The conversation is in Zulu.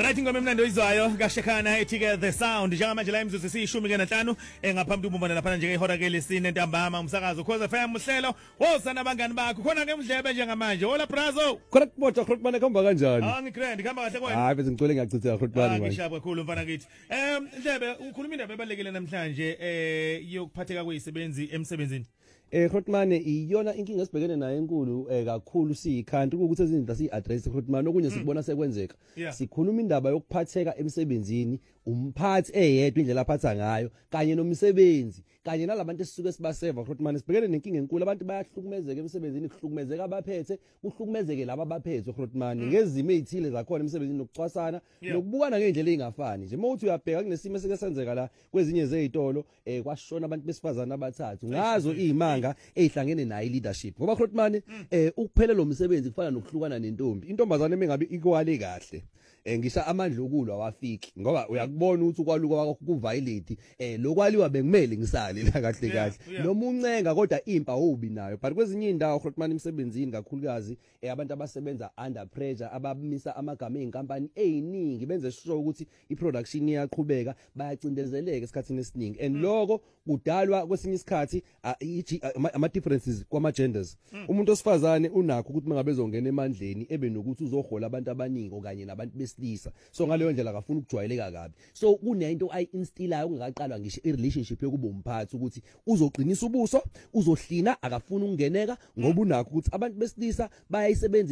Alright, ingoma emnandi oyizwayo kaShekhana ethi ke The Sound njengamanje la imzuzu siyishumi ke nanhlanu ngaphambi kubumbana lapha nje ihora ke lesine ntambama umsakazo Khoza FM uhlelo wosana abangani bakho khona ke umdlebe njengamanje hola brazo khona kubotha Grootman khamba kanjani ngigrand khamba kahle kwena hayi bese ngicole ngiyachitheka Grootman manje ngishaba kakhulu mfana kithi Ndlebe ukhuluma indaba ebalekile namhlanje yokuphatheka kwezisebenzi emsebenzini Grootman iyona inkinga esibhekene nayo enkulu kakhulu siyikhanti ukuthi ezinto asi-address Grootman okunye sikubona sekwenzeka sikhuluma indaba yokuphatheka emsebenzini umphathi eyedwa indlela aphatha ngayo kanye nomsebenzi kanye nalabantu esisuke sibaseva Grootman sibhekene nenkinga enkulu abantu bayahlukumezeka emsebenzini kuhlukumezeka abaphethe kuhlukumezeke laba abaphethwe Grootman ngezimo ezithile zakhona emsebenzini nokucwasana nokubukana ngendlela ezingafani nje mawuthi uyabheka kunesimo esike senzeka la kwezinye zezitolo kwashona abantu besifazana abathathu ngazo izimanga ezihlangene nayo leadership ngoba Grootman ukuphelela umsebenzi kufana nokuhlukana nentombi intombazane emengabe ikwale kahle ngisha amandla okulo awafiki ngoba uyakubona ukuthi ukwaluka wakho kuviolate lokwaliwa bekumele ngisale la kahle kahle noma uncenga kodwa impa ubi nayo but kwezinye indawo Grootman emsebenzini kakhulukazi abantu abasebenza under pressure abamisa amagama ezinkampani eziningi benze sure ukuthi iproduction iyaqhubeka bayacindezeleka esikhathini esiningi and lokho kudalwa kwesinye isikhathi ama differences kwama genders umuntu osifazane unakho ukuthi mangabe ezongena emandleni ebe nokuthi uzohola abantu abaningi okanye nabantu besilisa so ngaleyo ndlela akafuna ukujwayeleka kabi so kunento ayi-instillayo ungaqalwa ngisho i-relationship yokuba umphathi ukuthi uzoqinisa ubuso uzohlina akafuna ukungeneka ngoba unakho ukuthi abantu besilisa bayayisebenza